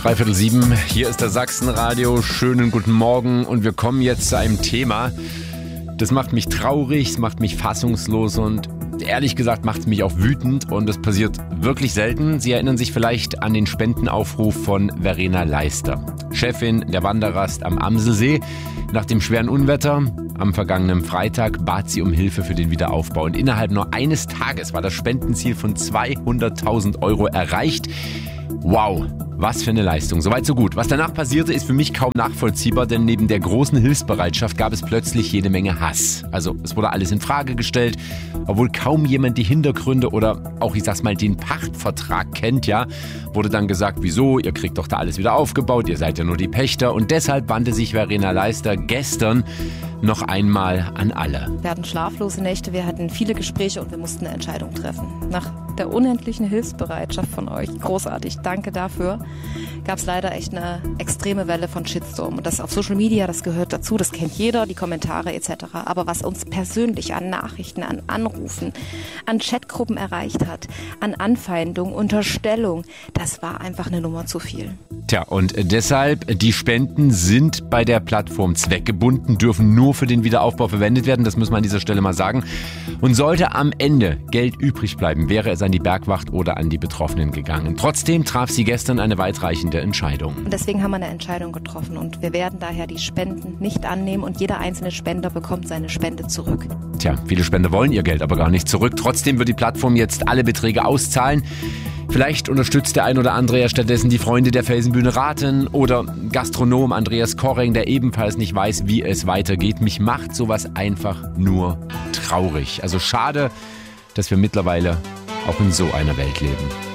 6:45, hier ist das Sachsenradio. Schönen guten Morgen und wir kommen jetzt zu einem Thema, das macht mich traurig, es macht mich fassungslos und ehrlich gesagt macht es mich auch wütend und das passiert wirklich selten. Sie erinnern sich vielleicht an den Spendenaufruf von Verena Leister, Chefin der Wanderrast am Amselsee. Nach dem schweren Unwetter am vergangenen Freitag bat sie um Hilfe für den Wiederaufbau und innerhalb nur eines Tages war das Spendenziel von 200.000 € erreicht. Wow, was für eine Leistung. Soweit so gut. Was danach passierte, ist für mich kaum nachvollziehbar, denn neben der großen Hilfsbereitschaft gab es plötzlich jede Menge Hass. Also es wurde alles in Frage gestellt, obwohl kaum jemand die Hintergründe oder auch, ich sag's mal, den Pachtvertrag kennt, ja, wurde dann gesagt, wieso, ihr kriegt doch da alles wieder aufgebaut, ihr seid ja nur die Pächter und deshalb wandte sich Verena Leister gestern noch einmal an alle. Wir hatten schlaflose Nächte, wir hatten viele Gespräche und wir mussten eine Entscheidung treffen. Nach der unendlichen Hilfsbereitschaft von euch, großartig, danke dafür, gab es leider echt eine extreme Welle von Shitstorm. Und das auf Social Media, das gehört dazu, das kennt jeder, die Kommentare etc. Aber was uns persönlich an Nachrichten, an Anrufen, an Chatgruppen erreicht hat, an Anfeindung, Unterstellung, das war einfach eine Nummer zu viel. Tja, und deshalb, die Spenden sind bei der Plattform zweckgebunden, dürfen nur für den Wiederaufbau verwendet werden, das muss man an dieser Stelle mal sagen. Und sollte am Ende Geld übrig bleiben, wäre es an die Bergwacht oder an die Betroffenen gegangen. Trotzdem traf sie gestern eine weitreichende Entscheidung. Und deswegen haben wir eine Entscheidung getroffen und wir werden daher die Spenden nicht annehmen und jeder einzelne Spender bekommt seine Spende zurück. Tja, viele Spender wollen ihr Geld aber gar nicht zurück. Trotzdem wird die Plattform jetzt alle Beträge auszahlen. Vielleicht unterstützt der ein oder andere ja stattdessen die Freunde der Felsenbühne Rathen oder Gastronom Andreas Korreng, der ebenfalls nicht weiß, wie es weitergeht. Mich macht sowas einfach nur traurig. Also schade, dass wir mittlerweile auch in so einer Welt leben.